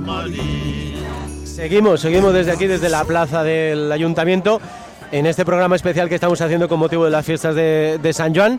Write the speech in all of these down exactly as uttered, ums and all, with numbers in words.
Seguimos, seguimos desde aquí, desde la plaza del Ayuntamiento, en este programa especial que estamos haciendo con motivo de las fiestas de, de San Joan.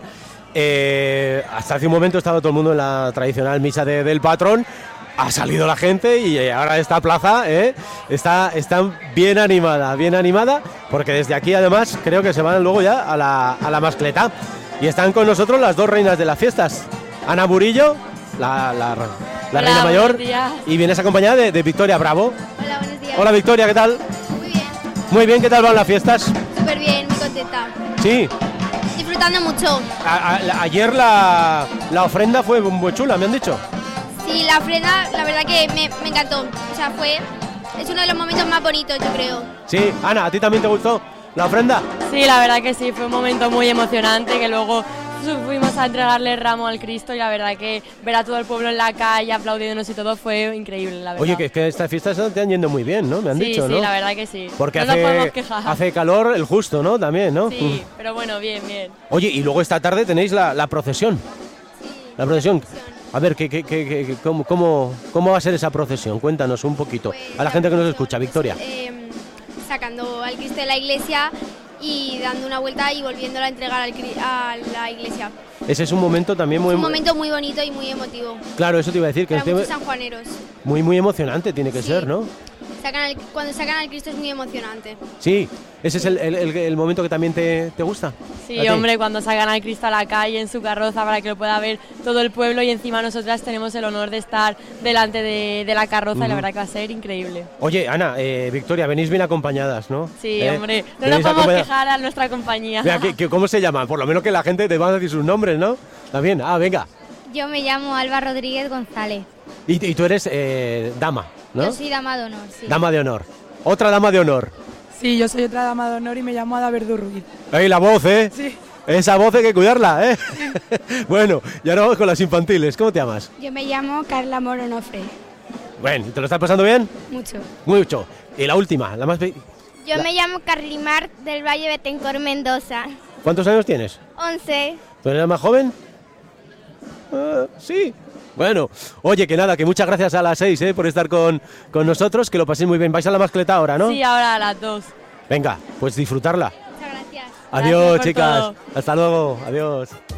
Eh, hasta hace un momento estaba todo el mundo en la tradicional misa de, del patrón. Ha salido la gente y ahora esta plaza eh, está, está bien animada, bien animada, porque desde aquí además creo que se van luego ya a la, a la mascleta. Y están con nosotros las dos reinas de las fiestas, Ana Burillo, la, la, la Hola, reina mayor, buenos días. y vienes acompañada de, de Victoria Bravo. Hola, buenos días. Hola Victoria, ¿qué tal? Muy bien, Muy bien, ¿qué tal van las fiestas? súper bien, muy contenta. Sí, Disfrutando mucho. a, a, ayer la, la ofrenda fue muy chula, me han dicho. Sí, la ofrenda, la verdad que me, me encantó. O sea, fue, es uno de los momentos más bonitos, yo creo. Sí, Ana, ¿a ti también te gustó la ofrenda? Sí, la verdad que sí, fue un momento muy emocionante que luego fuimos a entregarle el ramo al Cristo y la verdad que ver a todo el pueblo en la calle aplaudiéndonos y todo fue increíble, la verdad. Oye, que, que estas fiestas te han yendo muy bien, ¿no? Me han sí, dicho, sí, ¿no? la verdad que sí. Porque no nos podemos hace, quejar. hace calor el justo, ¿no? También, ¿no? Sí, pero bueno, bien, bien. Oye, y luego esta tarde tenéis la, la procesión. Sí, La procesión. A ver, ¿qué, qué, qué, qué- cómo, cómo, ¿cómo va a ser esa procesión? Cuéntanos un poquito. Pues, A la gente que nos escucha, Victoria. Eh, sacando al Cristo de la iglesia y dando una vuelta y volviéndola a entregar al, cri- a la iglesia. Ese es un momento también muy... Es un momento muy bonito y muy emotivo. Claro, eso te iba a decir, que Para este- muchos sanjuaneros. muy, muy emocionante tiene que Sí. ser, ¿no? Sacan al- cuando sacan al Cristo es muy emocionante. Sí, ese es el, el- el- el momento que también te, te gusta. ¿A Sí, ti? hombre, cuando sacan al Cristo a la calle en su carroza para que lo pueda ver todo el pueblo y encima nosotras tenemos el honor de estar delante de, de la carroza y la verdad que va a ser increíble. Oye, Ana, eh, Victoria, venís bien acompañadas, ¿no? Sí, ¿Eh? hombre, no nos Venís podemos acompañadas. quejar a nuestra compañía. Mira, ¿qué- qué- ¿cómo se llaman? Por lo menos que la gente te va a decir sus nombres, ¿no? También, ah, venga. Yo me llamo Alba Rodríguez González. Y, y tú eres eh, dama, ¿no? Yo soy dama de honor, sí. Dama de honor. Otra dama de honor. Sí, yo soy otra dama de honor y me llamo Ada Verdú Ruiz. ¡Ey, la voz, eh! Sí. Esa voz hay que cuidarla, ¿eh? Bueno, y ahora vamos con las infantiles. ¿Cómo te llamas? Yo me llamo Carla Moronofre. Bueno, ¿te lo estás pasando bien? Mucho. Mucho. Y la última, la más... pe- Yo La- me llamo Carlimar del Valle Betancourt Mendoza. ¿Cuántos años tienes? once. ¿Tú eres la más joven? Ah, sí. Bueno, oye, que nada, que muchas gracias a las seis eh, por estar con, con nosotros, que lo paséis muy bien. Vais a la mascleta ahora, ¿no? Sí, ahora a las dos. Venga, pues disfrutarla. Muchas gracias. Adiós, Gracias por chicas. todo. Hasta luego. Adiós.